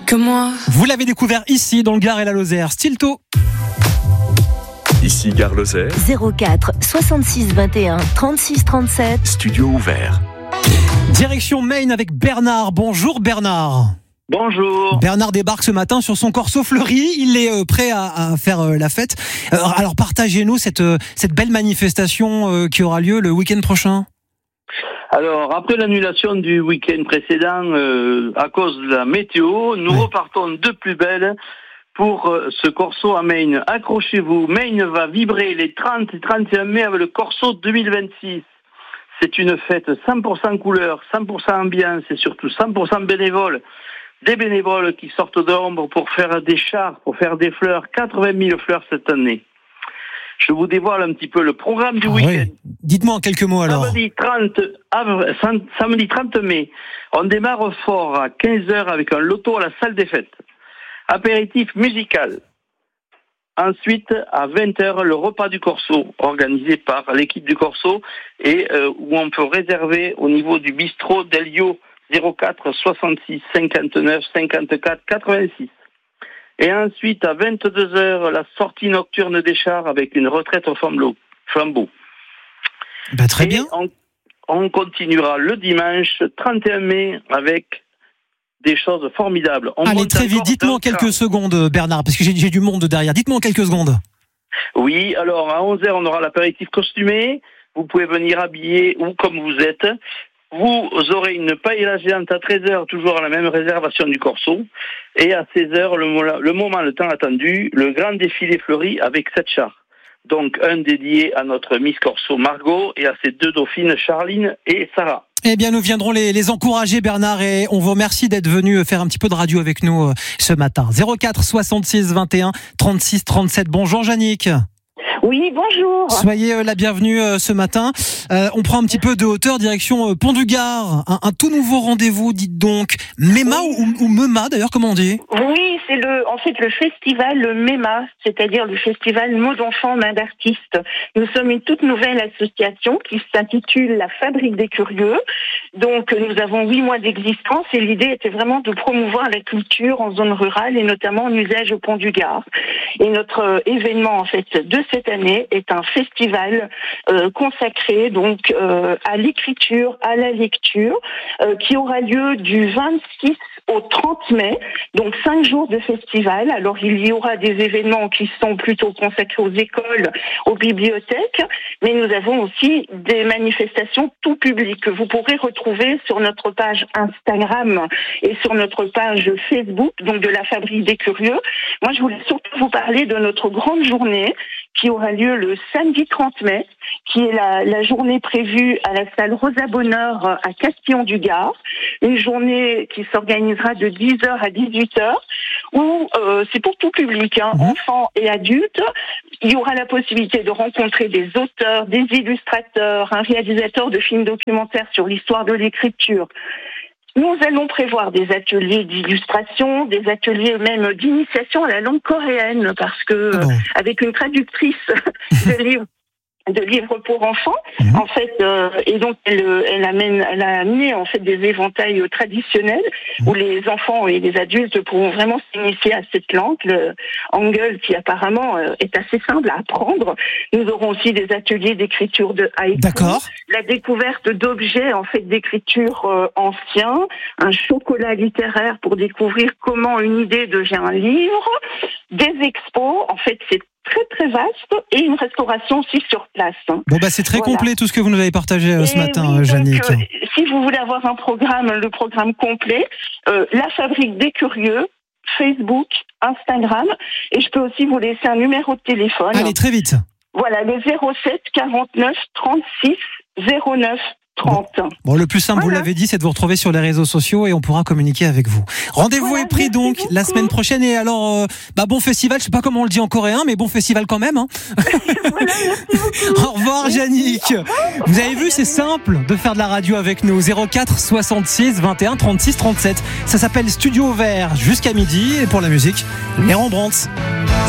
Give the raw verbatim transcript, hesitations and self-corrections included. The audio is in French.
que moi. Vous l'avez découvert ici, dans le Gard et la Lozère. Stilto. Ici Gare Lozère. zéro quatre soixante-six vingt et un trente-six trente-sept. Studio ouvert. Direction Maine avec Bernard. Bonjour Bernard. Bonjour. Bernard débarque ce matin sur son Corso fleuri. Il est euh, prêt à, à faire euh, la fête. Euh, alors partagez-nous cette, euh, cette belle manifestation euh, qui aura lieu le week-end prochain. Alors, après l'annulation du week-end précédent euh, à cause de la météo, nous ouais. repartons de plus belle pour euh, ce Corso à Maine. Accrochez-vous, Maine va vibrer les trente et trente et un mai avec le Corso deux mille vingt-six. C'est une fête cent pour cent couleur, cent pour cent ambiance et surtout cent pour cent bénévoles. Des bénévoles qui sortent de l'ombre pour faire des chars, pour faire des fleurs, quatre-vingt mille fleurs cette année. Je vous dévoile un petit peu le programme du ah week-end. Oui. Dites-moi en quelques mots alors. Samedi trente, avril, samedi trente mai, on démarre fort à quinze heures avec un loto à la salle des fêtes. Apéritif musical. Ensuite, à vingt heures, le repas du Corso, organisé par l'équipe du Corso, et euh, où on peut réserver au niveau du bistrot d'Elio zéro quatre soixante-six cinquante-neuf cinquante-quatre quatre-vingt-six. Et ensuite, à vingt-deux heures, la sortie nocturne des chars avec une retraite au flambeau. flambeau. Ben, très et bien. On, on continuera le dimanche trente et un mai avec des choses formidables. On Allez, très vite, dites-moi en quelques secondes, Bernard, parce que j'ai, j'ai du monde derrière. Dites-moi en quelques secondes. Oui, alors à onze heures, on aura l'apéritif costumé. Vous pouvez venir habiller ou comme vous êtes. Vous aurez une paella géante à treize heures, toujours à la même réservation du Corso. Et à seize heures, le, le moment, le temps attendu, le grand défilé fleuri avec sept chars. Donc, un dédié à notre Miss Corso Margot et à ses deux dauphines Charline et Sarah. Eh bien, nous viendrons les, les encourager, Bernard, et on vous remercie d'être venu faire un petit peu de radio avec nous euh, ce matin. zéro quatre soixante-six vingt et un trente-six trente-sept. Bonjour, Yannick. Oui, bonjour. Soyez euh, la bienvenue euh, ce matin. Euh, on prend un petit peu de hauteur, direction euh, Pont du Gard. Un, un tout nouveau rendez-vous, dites donc. MEMA oui. ou, ou MEMA, d'ailleurs, comment on dit ? Oui, c'est le, en fait le festival le MEMA, c'est-à-dire le festival Mots d'enfants, mains d'artistes. Nous sommes une toute nouvelle association qui s'intitule La Fabrique des Curieux. Donc, nous avons huit mois d'existence et l'idée était vraiment de promouvoir la culture en zone rurale et notamment en usage au Pont du Gard. Et notre euh, événement, en fait, de cette année est un festival euh, consacré donc euh, à l'écriture, à la lecture, euh, qui aura lieu du vingt-six au trente mai, donc cinq jours de festival. Alors il y aura des événements qui sont plutôt consacrés aux écoles, aux bibliothèques, mais nous avons aussi des manifestations tout public que vous pourrez retrouver sur notre page Instagram et sur notre page Facebook, donc de la Fabrique des Curieux. Moi, je voulais surtout vous parler de notre grande journée qui aura lieu le samedi trente mai, qui est la, la journée prévue à la salle Rosa Bonheur à Castillon-du-Gard. Une journée qui s'organisera de dix heures à dix-huit heures, où euh, c'est pour tout public, hein, mmh. enfants et adultes. Il y aura la possibilité de rencontrer des auteurs, des illustrateurs, un réalisateur de films documentaires sur l'histoire de l'écriture. Nous allons prévoir des ateliers d'illustration, des ateliers même d'initiation à la langue coréenne, parce que bon. avec une traductrice de livres de livres pour enfants, mmh. en fait, euh, et donc elle, elle amène, elle a amené en fait des éventails traditionnels mmh. où les enfants et les adultes pourront vraiment s'initier à cette langue, le hangul, qui apparemment euh, est assez simple à apprendre. Nous aurons aussi des ateliers d'écriture de haïku, D'accord. la découverte d'objets en fait d'écriture euh, anciens, un chocolat littéraire pour découvrir comment une idée devient un livre, des expos, en fait c'est très très vaste, et une restauration aussi sur place. Bon bah c'est très voilà. complet tout ce que vous nous avez partagé euh, ce matin, oui, Yannick. Donc, euh, si vous voulez avoir un programme, le programme complet, euh, La Fabrique des Curieux, Facebook, Instagram, et je peux aussi vous laisser un numéro de téléphone. Allez, très vite. Voilà, le zéro sept quarante-neuf trente-six zéro neuf trente. Bon, bon le plus simple, voilà. vous l'avez dit, c'est de vous retrouver sur les réseaux sociaux et on pourra communiquer avec vous. Rendez-vous voilà, est pris donc beaucoup. La semaine prochaine. Et alors, euh, bah bon festival, je sais pas comment on le dit en coréen, mais bon festival quand même. Hein. Voilà, Au revoir, Yannick. Vous avez vu, c'est simple de faire de la radio avec nous. zéro quatre soixante-six vingt et un trente-six trente-sept. Ça s'appelle Studio Ouvert jusqu'à midi. Et pour la musique, les Rembrandts.